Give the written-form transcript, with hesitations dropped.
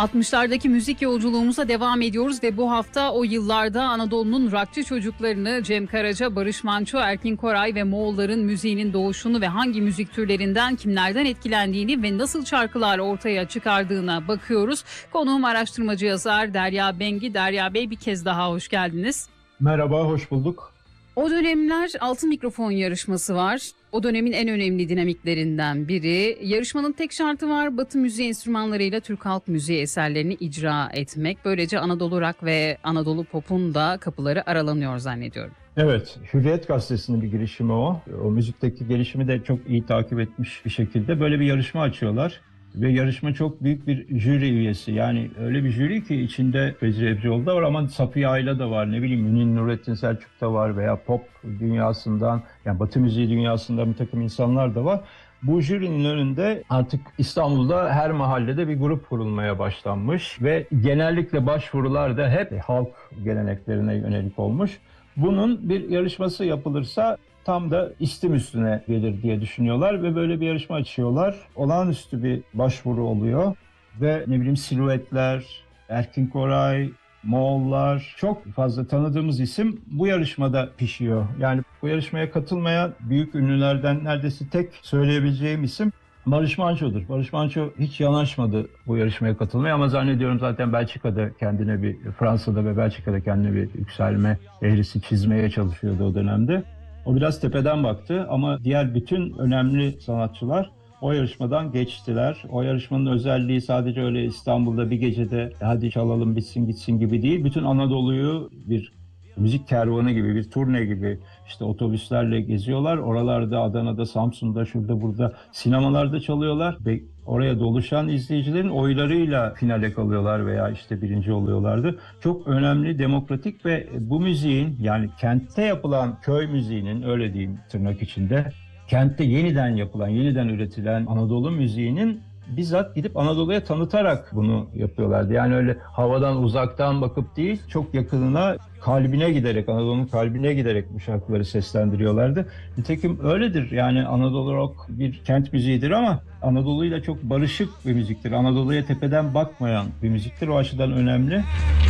60'lardaki müzik yolculuğumuza devam ediyoruz ve bu hafta o yıllarda Anadolu'nun rockçı çocuklarını Cem Karaca, Barış Manço, Erkin Koray ve Moğolların müziğinin doğuşunu ve hangi müzik türlerinden kimlerden etkilendiğini ve nasıl şarkılar ortaya çıkardığına bakıyoruz. Konuğum araştırmacı yazar Derya Bengi. Derya Bey, bir kez daha hoş geldiniz. Merhaba, hoş bulduk. O dönemler Altın Mikrofon yarışması var. O dönemin en önemli dinamiklerinden biri. Yarışmanın tek şartı var: Batı müziği enstrümanlarıyla Türk halk müziği eserlerini icra etmek. Böylece Anadolu Rock ve Anadolu Pop'un da kapıları aralanıyor zannediyorum. Evet, Hürriyet Gazetesi'nin bir girişimi o. O müzikteki gelişimi de çok iyi takip etmiş bir şekilde böyle bir yarışma açıyorlar. Ve yarışma çok büyük bir jüri üyesi. Yani öyle bir jüri ki içinde Fecri Ebcioğlu da var ama Safiye Ayla da var. Ne bileyim, Münin Nurettin Selçuk da var veya pop dünyasından, yani Batı müziği dünyasından bir takım insanlar da var. Bu jürinin önünde artık İstanbul'da her mahallede bir grup kurulmaya başlanmış ve genellikle başvurular da hep halk geleneklerine yönelik olmuş. Bunun bir yarışması yapılırsa tam da istim üstüne gelir diye düşünüyorlar ve böyle bir yarışma açıyorlar. Olağanüstü bir başvuru oluyor ve ne bileyim Silüetler, Erkin Koray, Moğollar, çok fazla tanıdığımız isim bu yarışmada pişiyor. Yani bu yarışmaya katılmayan büyük ünlülerden neredeyse tek söyleyebileceğim isim Barış Manço'dur. Barış Manço hiç yanaşmadı bu yarışmaya katılmaya ama zannediyorum zaten Belçika'da kendine Fransa'da ve Belçika'da kendine bir yükselme eğrisi çizmeye çalışıyordu o dönemde. O biraz tepeden baktı ama diğer bütün önemli sanatçılar o yarışmadan geçtiler. O yarışmanın özelliği sadece öyle İstanbul'da bir gecede hadi çalalım bitsin gitsin gibi değil. Bütün Anadolu'yu bir müzik kervanı gibi, bir turne gibi işte otobüslerle geziyorlar. Oralarda, Adana'da, Samsun'da, şurada burada sinemalarda çalıyorlar ve oraya doluşan izleyicilerin oylarıyla finale kalıyorlar veya işte birinci oluyorlardı. Çok önemli, demokratik ve bu müziğin, yani kentte yapılan köy müziğinin, öyle diyeyim tırnak içinde, kentte yeniden yapılan, yeniden üretilen Anadolu müziğinin bizzat gidip Anadolu'ya tanıtarak bunu yapıyorlardı. Yani öyle havadan uzaktan bakıp değil, çok yakınına, kalbine giderek, Anadolu'nun kalbine giderek bu şarkıları seslendiriyorlardı. Nitekim öyledir. Yani Anadolu Rock bir kent müziğidir ama Anadolu'yla çok barışık bir müziktir. Anadolu'ya tepeden bakmayan bir müziktir. O açıdan önemli.